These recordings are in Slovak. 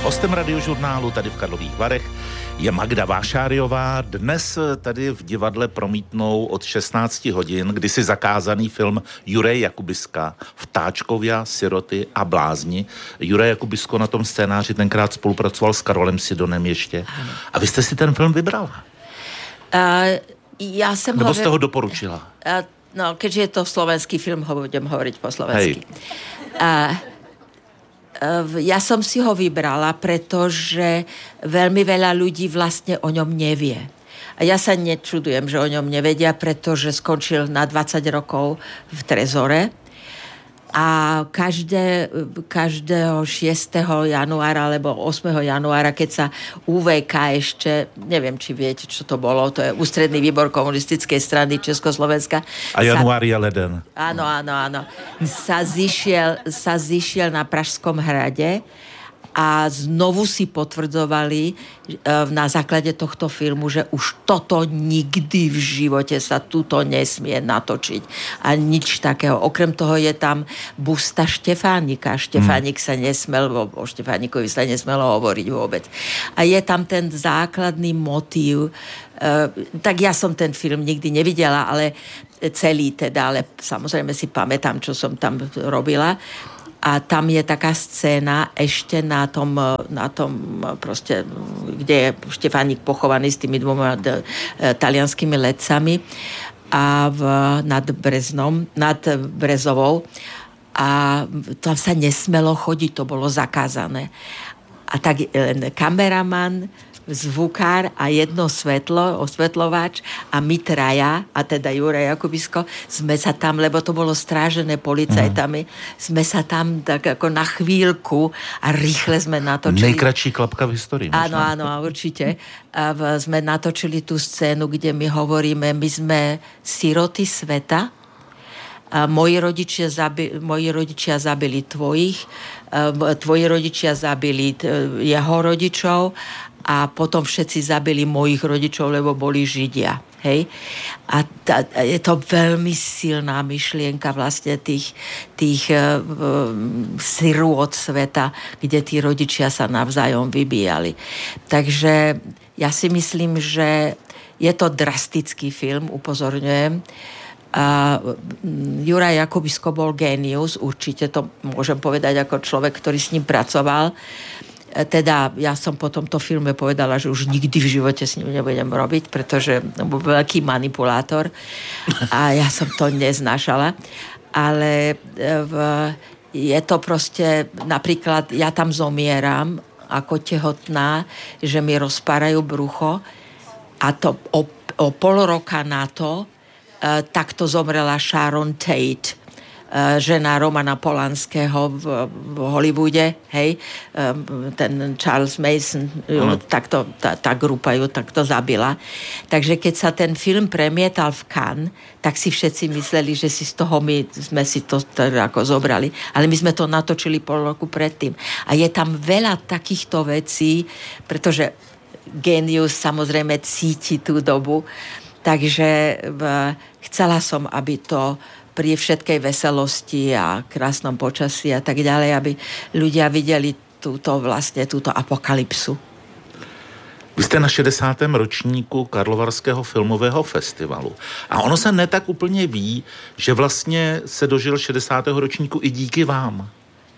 Hostem radiožurnálu tady v Karlových Varech je Magda Vášáriová. Dnes tady v divadle promítnou od 16 hodin kdysi zakázaný film Juraje Jakubiska Vtáčkovia, siroty a blázni. Juraj Jakubisko na tom scénáři tenkrát spolupracoval s Karolem Sidonem ještě. A vy jste si ten film vybrala? Ja som Nebo ste ho doporučila? No, keďže je to slovenský film, budem hovoriť po slovensky. Ja som si ho vybrala, pretože veľmi veľa ľudí vlastne o ňom nevie. A ja sa nečudujem, že o ňom nevedia, pretože skončil na 20 rokov v Trezore. A každého 6. januára alebo 8. januára, keď sa UVK ešte, neviem, či viete, čo to bolo, to je Ústredný výbor komunistickej strany Československa. A január je leden. Áno. Sa zišiel na Pražskom hrade a znovu si potvrdzovali na základe tohto filmu, že už toto nikdy v živote sa tuto nesmie natočiť. A nič takého. Okrem toho je tam busta Štefánika. Štefánik sa nesmel, o Štefánikovi sa nesmelo hovoriť vôbec. A je tam ten základný motív. Tak ja som ten film nikdy nevidela, ale celý teda, ale samozrejme si pamätám, čo som tam robila. A tam je taká scéna ešte na tom proste, kde je Štefánik pochovaný s tými dvoma talianskými letcami a nad Brezovou. A tam sa nesmelo chodiť, to bolo zakázané. A tak kameraman, zvukár a jedno osvetľovač a my traja, a teda Juraj Jakubisko, sme sa tam, lebo to bolo strážené policajtami, sme sa tam tak ako na chvíľku a rýchle sme natočili. Nejkratší klapka v histórii. Áno, určite. Sme natočili tú scénu, kde my hovoríme, my sme siroty sveta, a moji rodičia zabili tvoji rodičia zabili jeho rodičov a potom všetci zabili mojich rodičov, lebo boli Židia. Hej? A je to veľmi silná myšlienka vlastne tých sirôt sveta, kde tí rodičia sa navzájom vybíjali. Takže ja si myslím, že je to drastický film, upozorňujem. Juraj Jakubisko bol génius, určite to môžem povedať ako človek, ktorý s ním pracoval. Teda ja som po tomto filme povedala, že už nikdy v živote s ním nebudem robiť, pretože bol veľký manipulátor a ja som to neznášala. Ale je to proste, napríklad ja tam zomieram ako tehotná, že mi rozpárajú brucho a to o pol roka na to takto zomrela Sharon Tate, žena Romana Polanského v Hollywoode, hej, ten Charles Mason, takto, tá grupa ju takto zabila. Takže keď sa ten film premietal v Cannes, tak si všetci mysleli, že si z toho my sme si to ako zobrali. Ale my sme to natočili pol roku predtým. A je tam veľa takýchto vecí, pretože génius samozrejme cíti tú dobu. Takže chcela som, aby to pri všetkej veselosti a krásnom počasí a tak ďalej, aby ľudia videli túto apokalypsu. Vy jste na 60. ročníku Karlovarského filmového festivalu. A ono se ne tak úplně ví, že vlastně se dožil 60. ročníku i díky vám.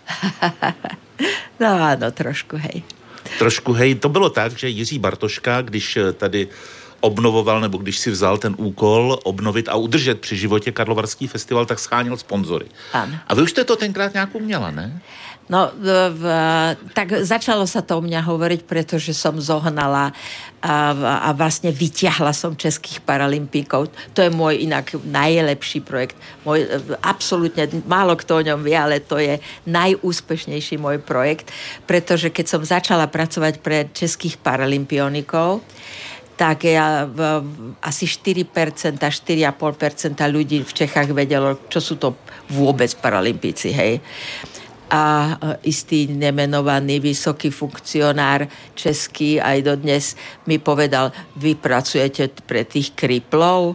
No áno, trošku hej. Trošku hej. To bylo tak, že Jiří Bartoška, když tady obnovoval, nebo když si vzal ten úkol obnovit a udržet při životě Karlovarský festival, tak schánil sponzory. Áno. A vy už jste to tenkrát nějak uměla, ne? No, tak začalo sa to o mňa hovoriť, pretože som zohnala a vlastne vyťahla som českých paralympíkov. To je môj inak najlepší projekt. Absolútne málo kto o ňom vie, ale to je najúspešnejší môj projekt, pretože keď som začala pracovať pre českých paralympionikov, tak asi 4%, 4,5% ľudí v Čechách vedelo, čo sú to vôbec paralympíci, hej. A istý nemenovaný vysoký funkcionár český aj dodnes mi povedal, vy pracujete pre tých kriplov?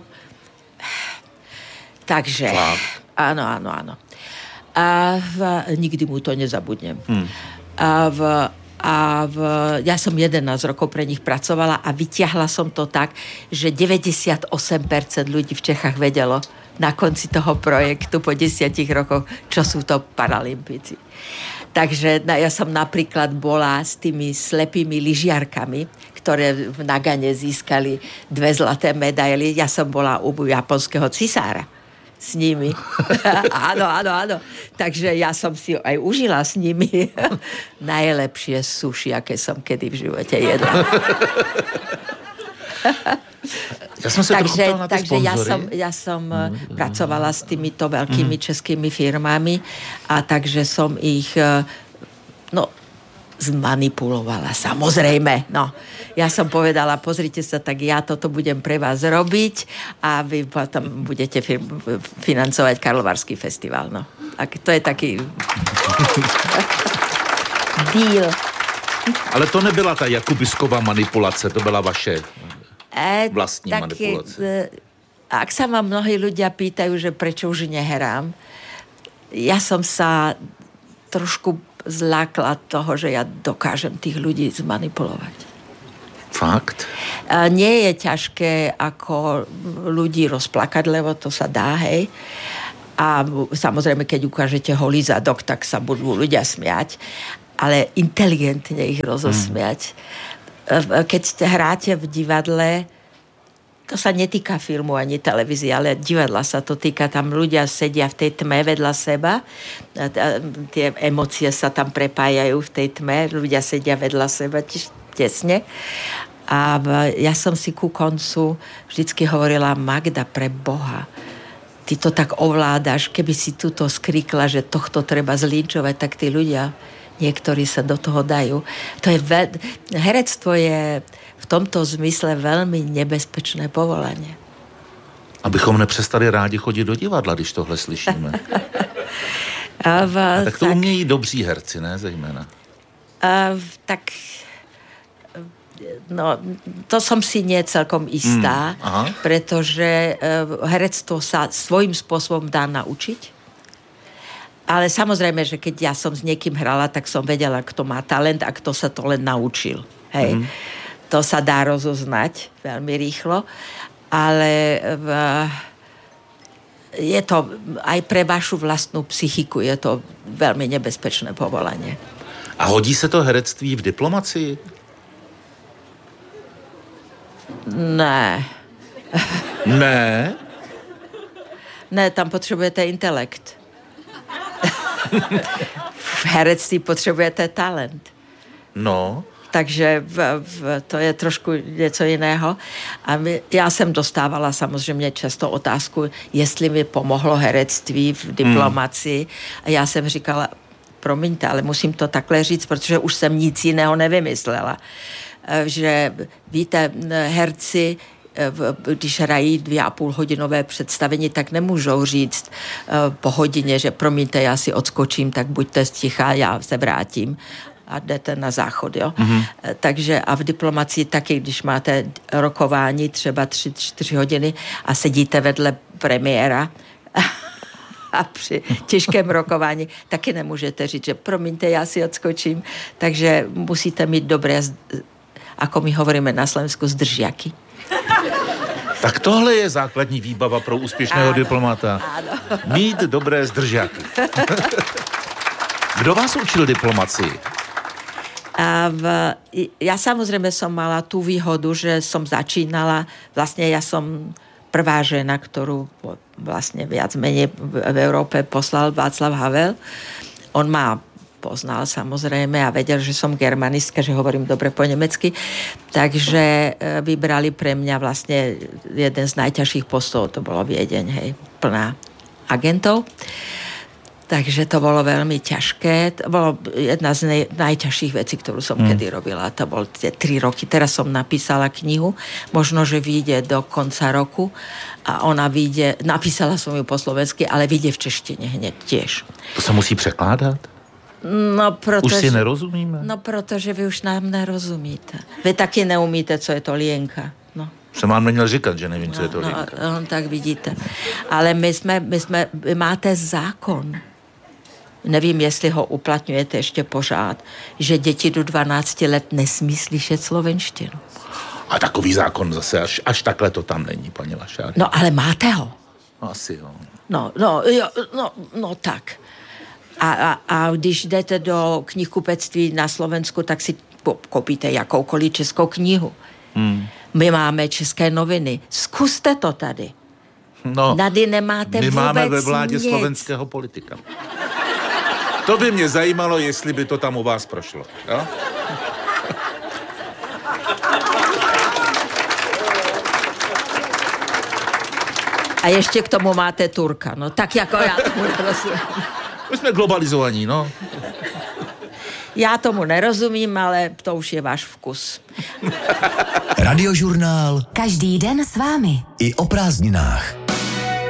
Takže, áno. A nikdy mu to nezabudnem. A ja som 11 rokov pre nich pracovala a vytiahla som to tak, že 98% ľudí v Čechách vedelo na konci toho projektu po 10 rokoch, čo sú to paralympíci. Takže ja som napríklad bola s tými slepými lyžiarkami, ktoré v Nagane získali 2 zlaté medaily. Ja som bola u japonského cisára s nimi. Áno. Takže ja som si aj užila s nimi najlepšie suši, aké som kedy v živote jedla. Ja som sa takže ja som pracovala s týmito veľkými českými firmami a takže som ich zmanipulovala, samozrejme. No, ja som povedala, pozrite sa, tak ja toto budem pre vás robiť a vy potom budete financovať Karlovarský festival. No. Tak to je taký deal. Ale to nebyla ta Jakubisková manipulace, to byla vaše vlastní manipulace. Ak sa ma mnohí ľudia pýtajú, že prečo už nehrám, ja som sa trošku zlákla toho, že ja dokážem tých ľudí zmanipulovať. Fakt? Nie je ťažké ako ľudí rozplakať, lebo to sa dá, hej. A samozrejme, keď ukážete holý zadok, tak sa budú ľudia smiať, ale inteligentne ich rozosmiať. Keď hráte v divadle, to sa netýka filmu ani televízie, ale divadla sa to týka. Tam ľudia sedia v tej tme vedľa seba. Tie emócie sa tam prepájajú v tej tme. Ľudia sedia vedľa seba tesne. A ja som si ku koncu vždycky hovorila, Magda, pre Boha, ty to tak ovládaš, keby si tuto skrikla, že tohto treba zlínčovať, tak tí ľudia, niektorí sa do toho dajú. Herectvo je v tomto zmysle veľmi nebezpečné povolanie. Abychom nepřestali rádi chodit do divadla, když tohle slyšíme. Tak to umějí dobří herci, ne? Zejména. To som si nie celkom istá, pretože herectvo sa svojím spôsobom dá naučiť. Ale samozrejme, že keď ja som s niekým hrala, tak som vedela, kto má talent a kto sa to len naučil. Hej. To sa dá rozoznať veľmi rýchlo, ale je to aj pre vašu vlastnú psychiku, je to veľmi nebezpečné povolanie. A hodí se to herectví v diplomacii? Ne. Ne? Ne, tam potřebujete intelekt. V herectví potřebujete talent. No. Takže to je trošku něco jiného. A já jsem dostávala samozřejmě často otázku, jestli mi pomohlo herectví v diplomacii. A já jsem říkala, promiňte, ale musím to takhle říct, protože už jsem nic jiného nevymyslela. Že víte, herci, když hrají 2,5hodinové představení, tak nemůžou říct po hodině, že promiňte, já si odskočím, tak buďte sticha, já se vrátím a jdete na záchod, jo. Takže a v diplomacii taky, když máte rokování třeba 3-4 hodiny a sedíte vedle premiéra a při těžkém rokování taky nemůžete říct, že promiňte, já si odskočím. Takže musíte mít dobré, ako my hovoríme na Slovensku, zdržiaky. Tak tohle je základní výbava pro úspěšného diplomata. Áno. Mít dobré zdržiaky. Kdo vás učil diplomacii? Ja samozrejme som mala tú výhodu, že som začínala, vlastne ja som prvá žena, ktorú vlastne viac menej v Európe poslal Václav Havel. On ma poznal samozrejme a vedel, že som germanistka, že hovorím dobre po nemecky. Takže vybrali pre mňa vlastne jeden z najťažších postov, to bolo Viedeň, hej, plná agentov. Takže to bolo veľmi ťažké. To bolo jedna z najťažších vecí, ktorú som kedy robila. To bolo tie 3 roky. Teraz som napísala knihu, možno, že vyjde do konca roku a ona vyjde, napísala som ju po slovensky, ale vyjde v češtine hneď tiež. To sa musí překládat? No, už si nerozumíme? No, protože vy už nám nerozumíte. Vy taky neumíte, co je to lienka. No. Jsem vám neměl říkat, že nevím, co je to lienka. No, tak vidíte. Ale vy máte zákon. nevím, jestli ho uplatňujete ještě pořád, že děti do 12 let nesmí slyšet slovenštinu. A takový zákon zase až takhle to tam není, paní Vašáriová. No, ale máte ho. Asi jo. No tak. A když jdete do knihkupectví na Slovensku, tak si koupíte jakoukoliv českou knihu. My máme české noviny. Zkuste to tady. No, tady nemáte my vůbec máme ve vládě nic. slovenského politika. To by mě zajímalo, jestli by to tam u vás prošlo. Jo? A ještě k tomu máte Turka. No tak jako já tomu nerozumím. My jsme globalizovaní, no. Já tomu nerozumím, ale to už je váš vkus. Radiožurnál. Každý den s vámi. I o prázdninách.